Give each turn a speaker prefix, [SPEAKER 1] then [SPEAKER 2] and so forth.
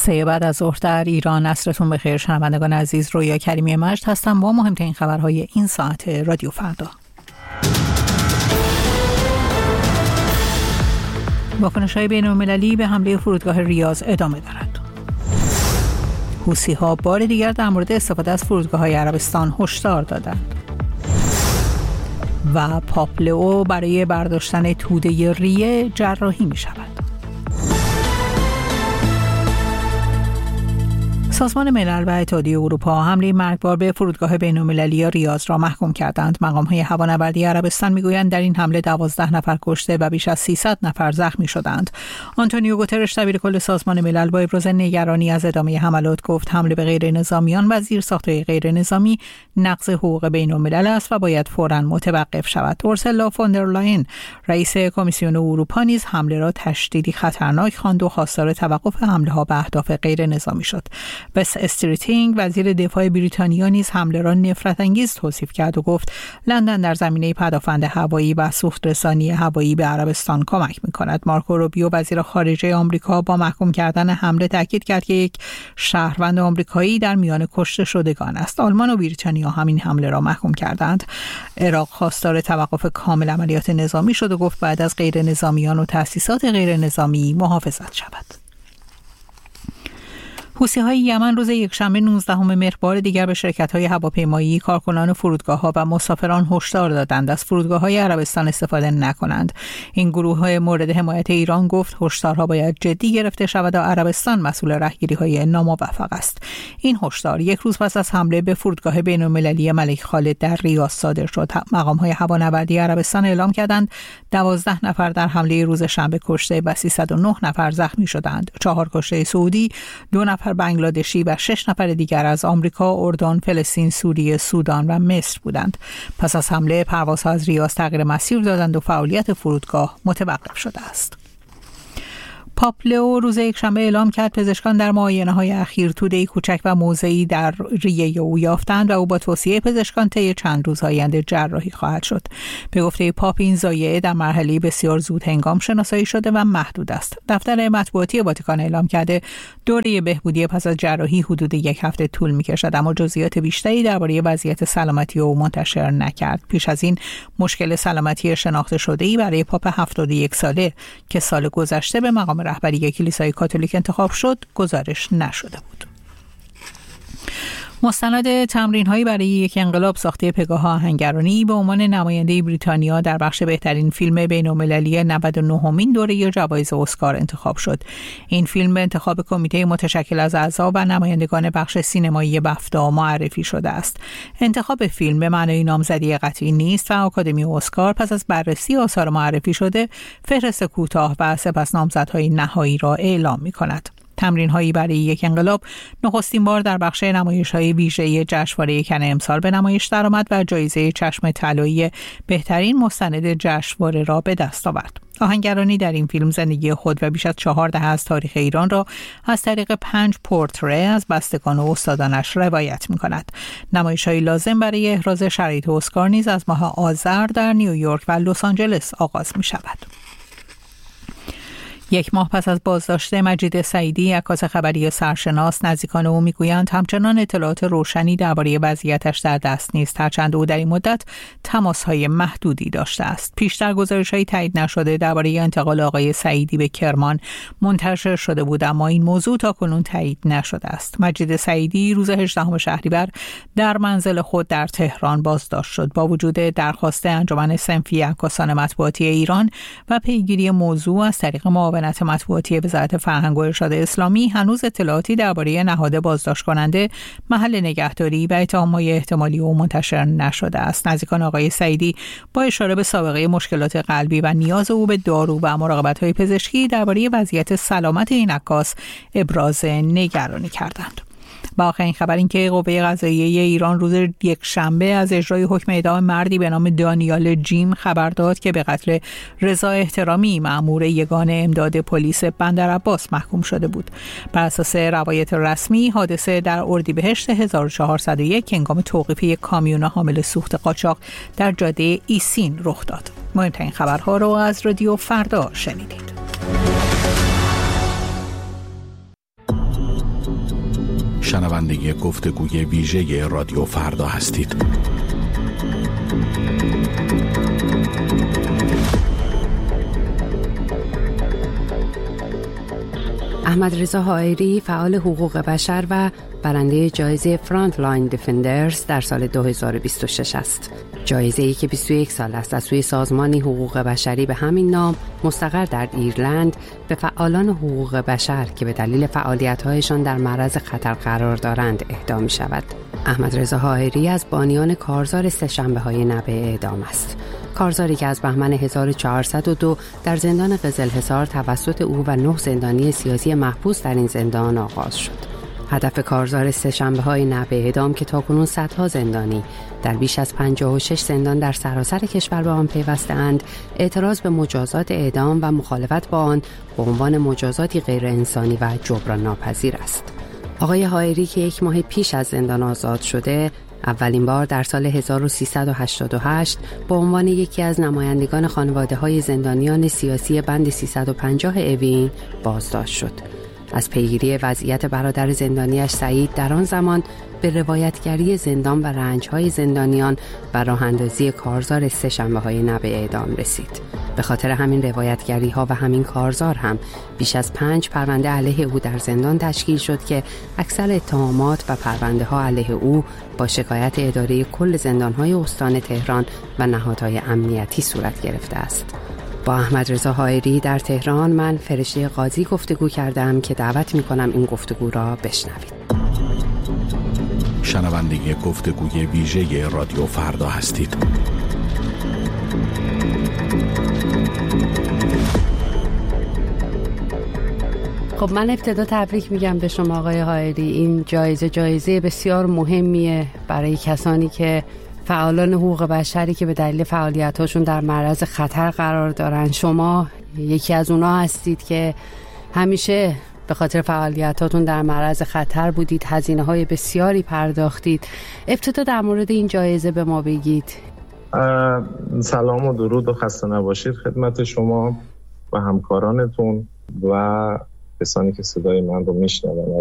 [SPEAKER 1] 3 بعد از ظهر در ایران. عصرتون بخیر شنوندگان عزیز. رویا کریمی مجد هستم با مهمترین خبرهای این ساعت رادیو فردا. واکنش‌های بین‌المللی به حمله فرودگاه ریاض ادامه دارد. حوثی‌ها بار دیگر در مورد استفاده از فرودگاه‌های عربستان هشدار دادند. و پاپ لئو برای برداشتن توده ریه جراحی می‌شود. سازمان ملل و اتحادیه اروپا حمله مرگبار به فرودگاه بین‌المللی ریاض را محکوم کردند. مقام‌های هوانوردی عربستان می‌گویند در این حمله 12 نفر کشته و بیش از 300 نفر زخمی شدند. آنتونیو گوترش دبیرکل سازمان ملل با ابراز نگرانی از ادامه حملات گفت حمله به غیر نظامیان و زیرساخت‌های غیر نظامی نقض حقوق بین‌الملل است و باید فوراً متوقف شود. اورسولا فوندرلاین رئیس کمیسیون اروپا نیز حمله را تشدیدی خطرناک خواند و خواستار توقف حمله‌ها به اهداف غیر نظامی شد. بس استریتینگ وزیر دفاع بریتانیا نیز حمله را نفرت انگیز توصیف کرد و گفت لندن در زمینه پدافند هوایی و سوخت رسانی هوایی به عربستان کمک می‌کند. مارکو روبیو وزیر خارجه آمریکا با محکوم کردن حمله تاکید کرد که یک شهروند آمریکایی در میان کشته شدگان است. آلمان و بریتانیا همین حمله را محکوم کردند. عراق خواستار توقف کامل عملیات نظامی شد و گفت باید از غیر نظامیان و تأسیسات غیر نظامی محافظت شود. حوثی‌های یمن روز یکشنبه 19 مهر بار دیگر به شرکت‌های هواپیمایی، کارکنان فرودگاه‌ها و مسافران هشدار دادند از فرودگاه‌های عربستان استفاده نکنند. این گروه مورد حمایت ایران گفت هشدارها باید جدی گرفته شود و عربستان مسئول رهگیری‌های ناموفق است. این هشدار یک روز پس از حمله به فرودگاه بین‌المللی ملک خالد در ریاض صادر شد. مقام‌های هوانوردی عربستان اعلام کردند 12 نفر در حمله روز شنبه کشته و 309 نفر زخمی شدند. 4 کشته سعودی، 2 نفر بنگلادشی و 6 نفر دیگر از آمریکا، اردن، فلسطین، سوریه، سودان و مصر بودند. پس از حمله پروازها از ریاض تغییر مسیر دادند و فعالیت فرودگاه متوقف شده است. پاپ لئو روز یکشنبه اعلام کرد پزشکان در معاینه‌های اخیر توده‌ای کوچک و موضعی در ریه او یافتند و او با توصیه پزشکان طی چند روز آینده جراحی خواهد شد. به گفته پاپ این ضایعه در مرحله بسیار زود هنگام شناسایی شده و محدود است. دفتر مطبوعاتی واتیکان اعلام کرده دوره بهبودی پس از جراحی حدود 1 هفته طول می‌کشد، اما جزئیات بیشتری درباره وضعیت سلامتی او منتشر نکرد. پیش از این مشکل سلامتی شناخته شده‌ای برای پاپ 71 ساله که سال گذشته به مقام رهبری کلیسای کاتولیک انتخاب شد گزارش نشده بود. مستند تمرین‌هایی برای یک انقلاب ساخته پگاه آهنگرانی به عنوان نماینده بریتانیا در بخش بهترین فیلم بین‌المللی 99مین دوره جوایز اسکار انتخاب شد. این فیلم به انتخاب کمیته متشکل از اعضا و نمایندگان بخش سینمایی بفتا معرفی شده است. انتخاب فیلم به معنای نامزدی قطعی نیست و آکادمی اسکار پس از بررسی آثار معرفی شده فهرست کوتاه و سپس نامزدهای نهایی را اعلام می‌کند. تمرین‌هایی برای یک انقلاب نخستین بار در بخش نمایش‌های ویژه جشنواره کن امسال به نمایش درآمد و جایزه چشم طلایی بهترین مستند جشنواره را به دست آورد. آهنگرانی در این فیلم زندگی خود و بیش از 4 دهه از تاریخ ایران را از طریق 5 پورتره از بستگان و استادانش روایت می‌کند. نمایش‌های لازم برای احراز شرایط اسکار نیز از ماه آذر در نیویورک و لس آنجلس آغاز می‌شود. 1 ماه پس از بازداشت مجید سعیدی، عکاس خبری سرشناس، نزدیکان او میگویند همچنان اطلاعات روشنی درباره وضعیتش در دست نیست، هرچند او در این مدت تماس‌های محدودی داشته است. پیشتر گزارش‌های تایید نشده درباره انتقال آقای سعیدی به کرمان منتشر شده بود، اما این موضوع تاکنون تایید نشده است. مجید سعیدی روز 18 شهریور در منزل خود در تهران بازداشت شد. با وجود درخواست انجمن صنفی عکاسان مطبوعاتی ایران و پیگیری موضوع از طریق معاونت مطبوعاتی وزارت فرهنگ و ارشاد اسلامی، هنوز اطلاعاتی درباره نهاد بازداشت کننده، محل نگهداری و اتهام‌های احتمالی او منتشر نشده است. نزدیکان آقای سعیدی با اشاره به سابقه مشکلات قلبی و نیاز او به دارو و مراقبت‌های پزشکی درباره وضعیت سلامت این عکاس ابراز نگرانی کردند. با آخرین خبر این که قوه قضاییه ایران روز یکشنبه از اجرای حکم اعدام مردی به نام دانیال جیم خبر داد که به قتل رضا احترامی مأمور یگان امداد پلیس بندرعباس محکوم شده بود. بر اساس روایت رسمی حادثه در اردیبهشت 1401 هنگام توقیف یک کامیون حامل سوخت قاچاق در جاده ایسین رخ داد. مهمترین خبرها رو از رادیو فردا شنیدید.
[SPEAKER 2] شنونده گفتگوی ویژه رادیو فردا هستید.
[SPEAKER 3] احمدرضا حائری فعال حقوق بشر و برنده جایزه فرانت لاین دیفندرز در سال 2026 است. جایزه‌ای که 21 سال است از سوی سازمان حقوق بشری به همین نام مستقر در ایرلند به فعالان حقوق بشر که به دلیل فعالیت‌هایشان در معرض خطر قرار دارند اهدا می‌شود. احمدرضا حائری از بانیان کارزار سه‌شنبه‌های نبع اعدام است. کارزاری که از بهمن 1402 در زندان قزلحصار توسط او و 9 زندانی سیاسی محبوس در این زندان آغاز شد. هدف کارزار سه‌شنبه‌های نبع اعدام که تاکنون صدها زندانی در بیش از 56 زندان در سراسر کشور به آن پیوسته‌اند، اعتراض به مجازات اعدام و مخالفت با آن به عنوان مجازاتی غیر انسانی و جبران ناپذیر است. آقای حائری که 1 ماه پیش از زندان آزاد شده، اولین بار در سال 1388 به عنوان یکی از نمایندگان خانواده‌های زندانیان سیاسی بند 350 اوین بازداشت شد. از پیگیری وضعیت برادر زندانیش سعید در آن زمان به روایتگری زندان و رنج‌های زندانیان و راه اندازی کارزار سه‌شنبه‌های نبع اعدام رسید. به خاطر همین روایتگری‌ها و همین کارزار هم بیش از 5 پرونده علیه او در زندان تشکیل شد که اکثر اتهامات و پرونده‌ها علیه او با شکایت اداره کل زندان‌های استان تهران و نهادهای امنیتی صورت گرفته است. با احمدرضا حائری در تهران من فرشته قاضی گفتگو کردم که دعوت می‌کنم این گفتگو را بشنوید.
[SPEAKER 2] شنونده گفتگوی ویژه رادیو فردا هستید.
[SPEAKER 3] خب من ابتدا تبریک میگم به شما آقای حائری. این جایزه بسیار مهمیه برای کسانی که فعالان حقوق بشری که به دلیل فعالیتاشون در معرض خطر قرار دارن. شما یکی از اونا هستید که همیشه به خاطر فعالیتاتون در معرض خطر بودید، هزینه‌های بسیاری پرداختید. ابتدا در مورد این جایزه به ما بگید.
[SPEAKER 4] سلام و درود و خسته نباشید خدمت شما و همکارانتون و کسانی که صدای من رو میشنون.